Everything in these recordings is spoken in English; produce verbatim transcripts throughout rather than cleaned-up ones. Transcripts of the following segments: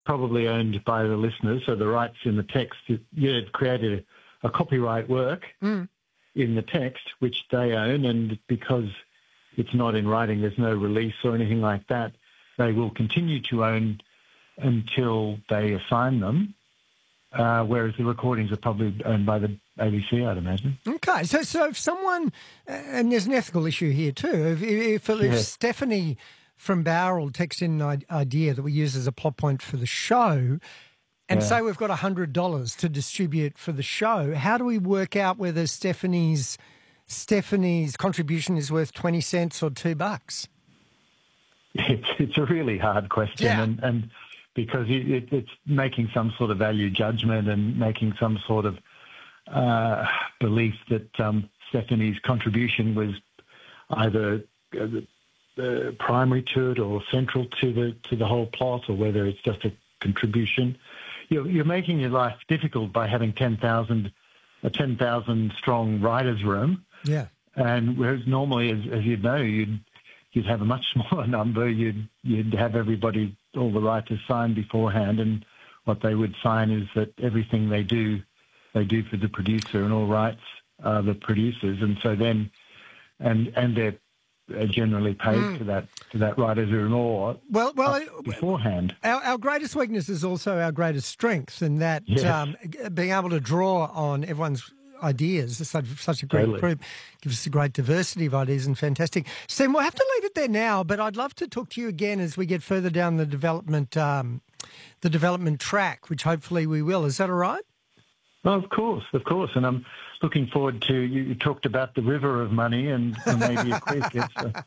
probably owned by the listeners, so the rights in the text, you had created a, a copyright work Mm. in the text, which they own, and because it's not in writing, there's no release or anything like that, they will continue to own until they assign them, uh, whereas the recordings are probably owned by the A B C, I'd imagine. Okay, so so if someone, and there's an ethical issue here too, if, if, if Yeah. Stephanie from Bowral texts in an idea that we use as a plot point for the show, and Yeah. say we've got one hundred dollars to distribute for the show, how do we work out whether Stephanie's Stephanie's contribution is worth twenty cents or two bucks? It's, it's a really hard question, Yeah. and, and because it, it, it's making some sort of value judgment and making some sort of uh, belief that um, Stephanie's contribution was either uh, uh, primary to it or central to the to the whole plot, or whether it's just a contribution. You're, you're making your life difficult by having ten thousand a ten thousand strong writers' room. Yeah. And whereas normally, as, as you'd know, you'd you'd have a much smaller number. You'd you'd have everybody, all the writers, sign beforehand, and what they would sign is that everything they do, they do for the producer, and all rights are the producers, and so then, and and they're uh, generally paid Mm. to that to that writer's room or Well, well, up beforehand. Our, our greatest weakness is also our greatest strength, in that Yes. um, g- being able to draw on everyone's ideas is such, such a great Totally. group, gives us a great diversity of ideas, and fantastic. Stephen, we'll have to leave it there now, but I'd love to talk to you again as we get further down the development um, the development track, which hopefully we will. Is that all right? Well, of course, of course, and I'm looking forward to. You, you talked about the river of money and uh, maybe a creek. It's, uh,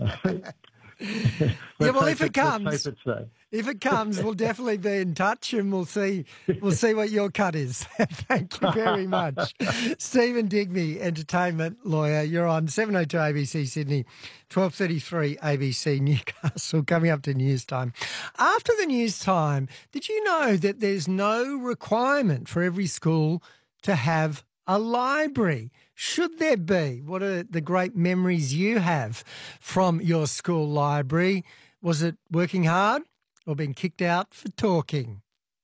Yeah, let's well, hope if it let's comes, hope it's so. if it comes, we'll definitely be in touch, and we'll see we'll see what your cut is. Thank you very much. Stephen Digby, entertainment lawyer. You're on seven oh two A B C Sydney, twelve thirty-three A B C Newcastle, coming up to news time. After the news time, did you know that there's no requirement for every school to have a library? Should there be? What are the great memories you have from your school library? Was it working hard or being kicked out for talking?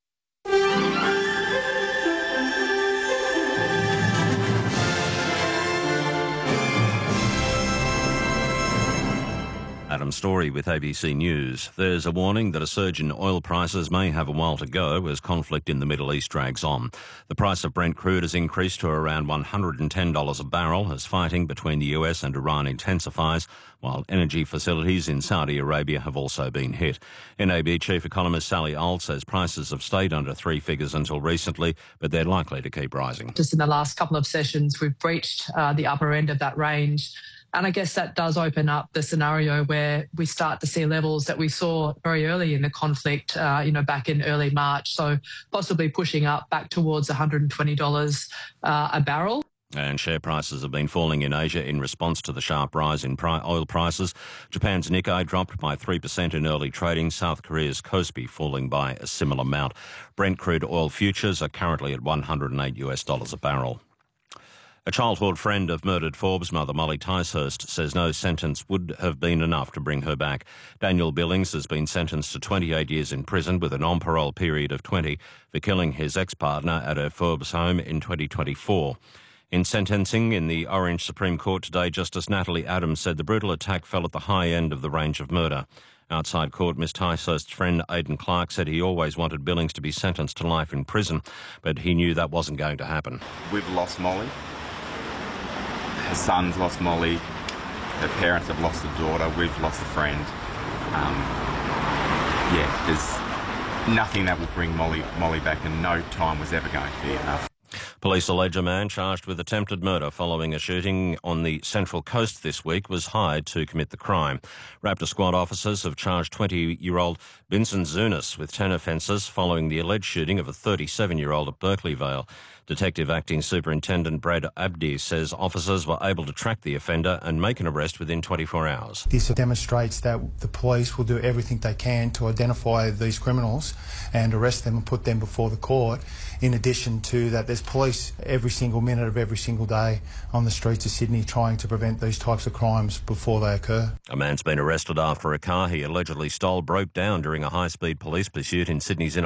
Adam Story with A B C News. There's a warning that a surge in oil prices may have a while to go as conflict in the Middle East drags on. The price of Brent crude has increased to around one hundred ten dollars a barrel as fighting between the U S and Iran intensifies, while energy facilities in Saudi Arabia have also been hit. N A B chief economist Sally Auld says prices have stayed under three figures until recently, but they're likely to keep rising. Just in the last couple of sessions, we've breached uh, the upper end of that range. And I guess that does open up the scenario where we start to see levels that we saw very early in the conflict, uh, you know, back in early March. So possibly pushing up back towards one hundred twenty dollars uh, a barrel. And share prices have been falling in Asia in response to the sharp rise in pri- oil prices. Japan's Nikkei dropped by three percent in early trading, South Korea's Kospi falling by a similar amount. Brent crude oil futures are currently at one hundred eight US dollars a barrel. A childhood friend of murdered Forbes mother Molly Ticehurst says no sentence would have been enough to bring her back. Daniel Billings has been sentenced to twenty-eight years in prison with an on-parole period of twenty for killing his ex-partner at her Forbes home in twenty twenty-four. In sentencing in the Orange Supreme Court today, Justice Natalie Adams said the brutal attack fell at the high end of the range of murder. Outside court, Miss Ticehurst's friend Aidan Clark said he always wanted Billings to be sentenced to life in prison, but he knew that wasn't going to happen. We've lost Molly. Her son's lost Molly. Her parents have lost a daughter. We've lost a friend. Um, yeah, there's nothing that will bring Molly, Molly back, and no time was ever going to be enough. Police allege a man charged with attempted murder following a shooting on the Central Coast this week was hired to commit the crime. Raptor Squad officers have charged twenty-year-old Vincent Zunis with ten offences following the alleged shooting of a thirty-seven-year-old at Berkeley Vale. Detective Acting Superintendent Brad Abdi says officers were able to track the offender and make an arrest within twenty-four hours. This demonstrates that the police will do everything they can to identify these criminals and arrest them and put them before the court. In addition to that, there's police every single minute of every single day on the streets of Sydney trying to prevent these types of crimes before they occur. A man's been arrested after a car he allegedly stole broke down during a high-speed police pursuit in Sydney's inner